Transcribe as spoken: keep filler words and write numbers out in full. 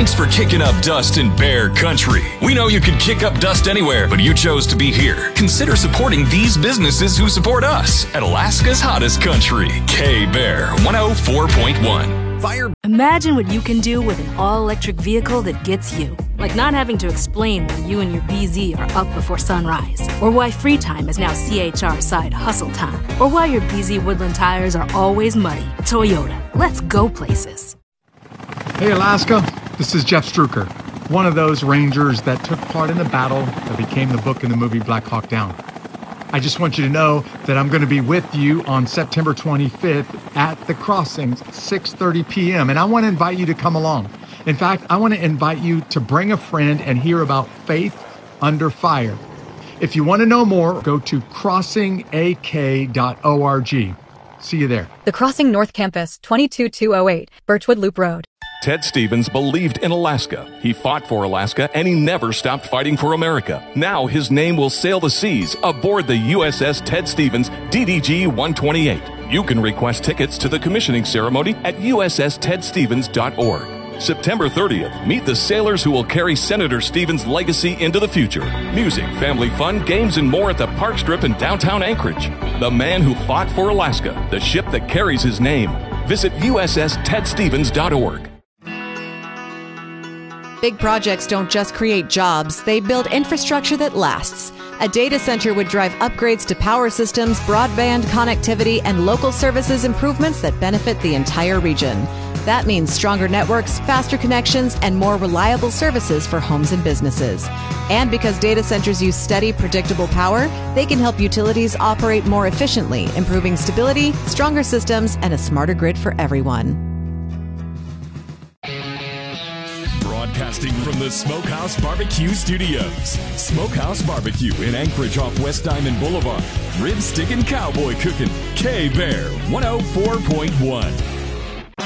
Thanks for kicking up dust in Bear Country. We know you could kick up dust anywhere, but you chose to be here. Consider supporting these businesses who support us at Alaska's hottest country. K-Bear one oh four point one. Fire. Imagine what you can do with an all-electric vehicle that gets you. Like not having to explain why you and your B Z are up before sunrise, or why free time is now C H R side hustle time, or why your B Z Woodland tires are always muddy. Toyota, let's go places. Hey Alaska, this is Jeff Struker, one of those Rangers that took part in the battle that became the book in the movie Black Hawk Down. I just want you to know that I'm going to be with you on September twenty-fifth at the Crossings, six thirty p.m., and I want to invite you to come along. In fact, I want to invite you to bring a friend and hear about Faith Under Fire. If you want to know more, go to crossing a k dot org. See you there. The Crossing North Campus, two two two oh eight, Birchwood Loop Road. Ted Stevens believed in Alaska. He fought for Alaska, and he never stopped fighting for America. Now his name will sail the seas aboard the U S S Ted Stevens D D G one twenty-eight. You can request tickets to the commissioning ceremony at U S S ted stevens dot org. September thirtieth, meet the sailors who will carry Senator Stevens' legacy into the future. Music, family fun, games, and more at the Park Strip in downtown Anchorage. The man who fought for Alaska, the ship that carries his name. Visit U S S ted stevens dot org. Big projects don't just create jobs, they build infrastructure that lasts. A data center would drive upgrades to power systems, broadband connectivity, and local services improvements that benefit the entire region. That means stronger networks, faster connections, and more reliable services for homes and businesses. And because data centers use steady, predictable power, they can help utilities operate more efficiently, improving stability, stronger systems, and a smarter grid for everyone. Broadcasting from the Smokehouse Barbecue Studios. Smokehouse Barbecue in Anchorage off West Diamond Boulevard. Rib stickin' cowboy cooking. K-Bear one oh four point one.